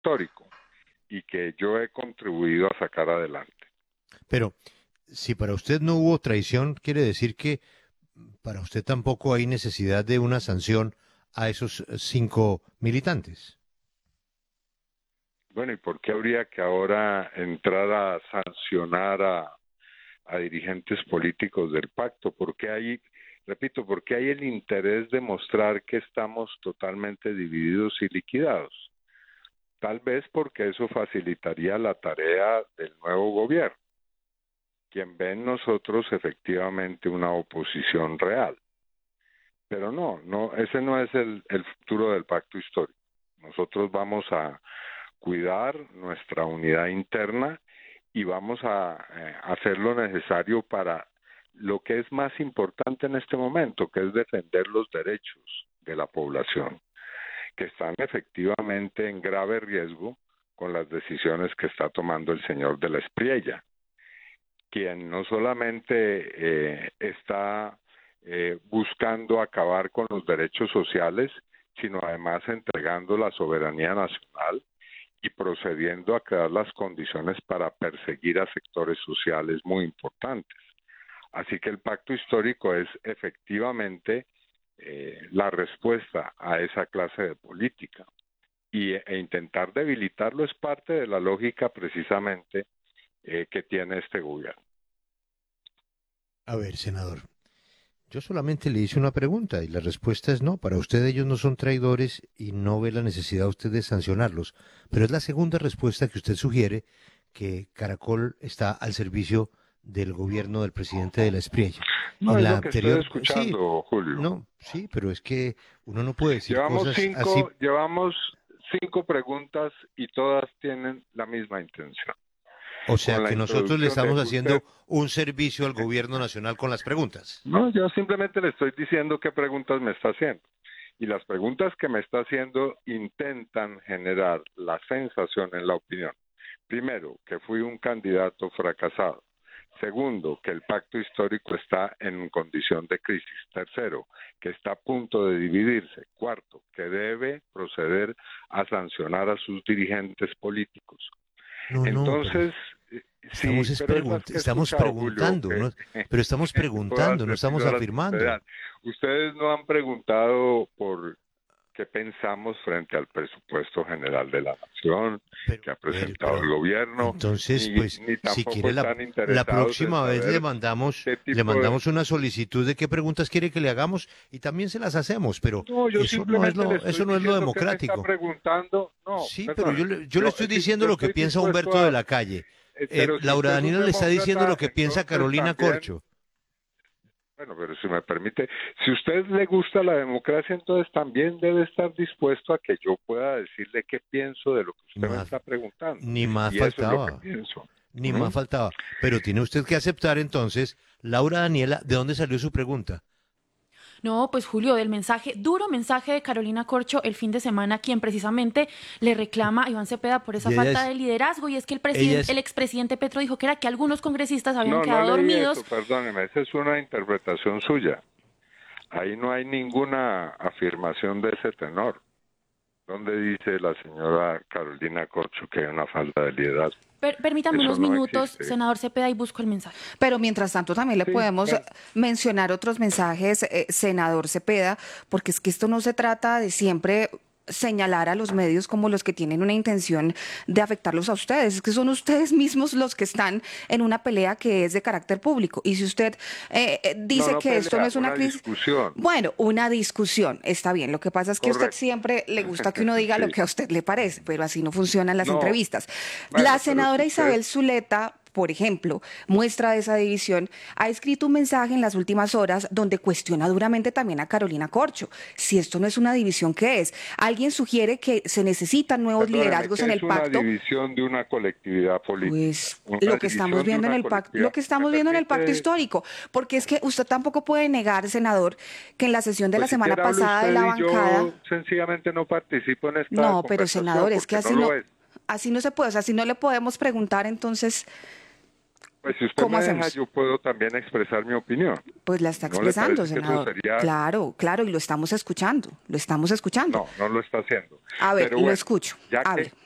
histórico y que yo he contribuido a sacar adelante. Pero si para usted no hubo traición, quiere decir que para usted tampoco hay necesidad de una sanción a esos 5 militantes. Bueno, ¿y por qué habría que ahora entrar a sancionar a dirigentes políticos del pacto? Porque hay, repito, porque hay el interés de mostrar que estamos totalmente divididos y liquidados. Tal vez porque eso facilitaría la tarea del nuevo gobierno, quien ve en nosotros efectivamente una oposición real. Pero no, ese no es el futuro del pacto histórico. Nosotros vamos a cuidar nuestra unidad interna y vamos a hacer lo necesario para lo que es más importante en este momento, que es defender los derechos de la población, que están efectivamente en grave riesgo con las decisiones que está tomando el señor de la Espriella, quien no solamente está buscando acabar con los derechos sociales, sino además entregando la soberanía nacional y procediendo a crear las condiciones para perseguir a sectores sociales muy importantes. Así que el pacto histórico es efectivamente la respuesta a esa clase de política. E intentar debilitarlo es parte de la lógica precisamente que tiene este gobierno. A ver, senador, yo solamente le hice una pregunta y la respuesta es no. Para usted ellos no son traidores y no ve la necesidad usted de sancionarlos. Pero es la segunda respuesta que usted sugiere, que Caracol está al servicio del gobierno del presidente de la Espriella. No En es la lo que estoy anterior, sí, escuchando, Julio. no, sí, pero es que uno no puede decir cosas así. Llevamos 5 preguntas y todas tienen la misma intención. O sea Con la que nosotros le introducción estamos de haciendo usted. un servicio al gobierno nacional con las preguntas. No, yo simplemente le estoy diciendo qué preguntas me está haciendo. Y las preguntas que me está haciendo intentan generar la sensación en la opinión. Primero, que fui un candidato fracasado. Segundo, que el pacto histórico está en condición de crisis. Tercero, que está a punto de dividirse. Cuarto, que debe proceder a sancionar a sus dirigentes políticos. No, pero Entonces, sí, pero es las que he estamos escuchado, Julio, preguntando, ¿no? Pero estamos que puedo preguntando, no estamos repito las que ustedes afirmando. dan. Ustedes no han preguntado por qué pensamos frente al presupuesto general de la nación Pero, que ha a ver, presentado el pero gobierno, entonces, pues, ni si tampoco quiere están la interesados en próxima vez saber qué le tipo de... mandamos una solicitud de qué preguntas quiere que le hagamos y también se las hacemos, pero No, yo simplemente le eso estoy no es lo diciendo qué me está democrático. preguntando. No, Sí, pero perdone. yo le estoy diciendo Yo lo que estoy piensa dispuesto Humberto de a... la Calle. pero si Laura usted es un Daniela le está diciendo lo demócrata, que piensa entonces Carolina también... Corcho. Bueno, pero si me permite, si a usted le gusta la democracia, entonces también debe estar dispuesto a que yo pueda decirle qué pienso de lo que usted me Más, está preguntando. ni más Y eso es lo que faltaba. pienso. Ni ¿Mm? más faltaba. Pero tiene usted que aceptar entonces, Laura Daniela, ¿de dónde salió su pregunta? No, pues Julio, del mensaje, duro mensaje de Carolina Corcho el fin de semana, quien precisamente le reclama a Iván Cepeda por esa Y falta de liderazgo, y es que ella es, el expresidente Petro dijo que era que algunos congresistas habían No, no quedado leí eso, dormidos. perdóneme, esa es una interpretación suya. Ahí no hay ninguna afirmación de ese tenor. ¿Dónde dice la señora Carolina Corcho que hay una falta de liderazgo? Permítame Eso unos no minutos, existe. senador Cepeda, y busco el mensaje. Pero mientras tanto también le Sí, podemos claro. mencionar otros mensajes, senador Cepeda, porque es que esto no se trata de siempre señalar a los medios como los que tienen una intención de afectarlos a ustedes, es que son ustedes mismos los que están en una pelea que es de carácter público. Y si usted dice No que esto no pelea, es una crisis, discusión. bueno, una discusión, está bien. Lo que pasa es que a usted Correcto. siempre le gusta que uno diga lo Sí. que a usted le parece, pero así no funcionan las No, entrevistas. bueno, La pero senadora si usted... Isabel Zuleta, por ejemplo, muestra de esa división, ha escrito un mensaje en las últimas horas donde cuestiona duramente también a Carolina Corcho. Si esto no es una división, ¿qué es? Alguien sugiere que se necesitan nuevos Perdóneme, liderazgos que en es el una pacto. división de una colectividad política. Pues Una lo que estamos división de viendo en una el pacto, colectividad. lo que ¿Me estamos viendo en el pacto permite? histórico, porque es que usted tampoco puede negar, senador, que en la sesión de la Pues si semana quiere habla pasada de usted la y yo bancada, sencillamente no participo en esta no, pero conversación senador, es que porque no lo es. así no se puede, o sea, así no le podemos preguntar, entonces, Pues si usted ¿cómo me deja, hacemos? yo puedo también expresar mi opinión. Pues la está ¿No le expresando, parece que eso senador. sería...? Claro, claro, y lo estamos escuchando, lo estamos escuchando. No, no lo está haciendo. A ver, Pero lo bueno, escucho. ya que Hable.